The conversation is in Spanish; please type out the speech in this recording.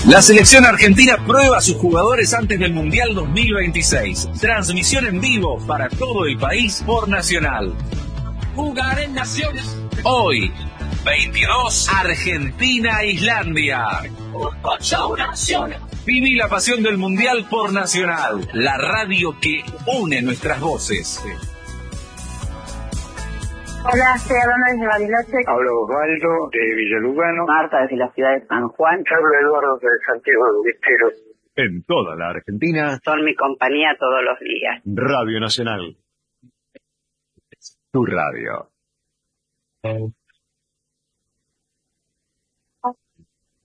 La selección argentina prueba a sus jugadores antes del Mundial 2026. Transmisión en vivo para todo el país por Nacional. Jugar en Naciones. Hoy, 22, Argentina-Islandia. Viví la pasión del Mundial por Nacional, la radio que une nuestras voces. Hola, estoy hablando desde Bariloche. Hablo Osvaldo de Villalugano. Marta desde la ciudad de San Juan. Hablo Eduardo de Santiago del Estero. En toda la Argentina, Son mi compañía todos los días. Radio Nacional. Tu radio.